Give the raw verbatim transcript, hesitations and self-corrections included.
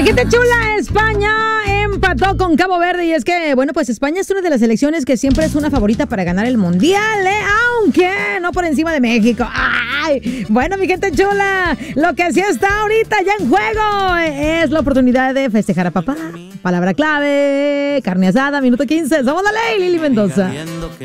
gente chula, España empató con Cabo Verde y es que, bueno, pues España es una de las selecciones que siempre es una favorita para ganar el Mundial, ¿eh? Aunque no por encima de México. ¡Ay! Bueno, mi gente chula, lo que sí está ahorita ya en juego es la oportunidad de festejar a papá. Palabra clave, carne asada, minuto quince. Somos la ley, Lili Mendoza.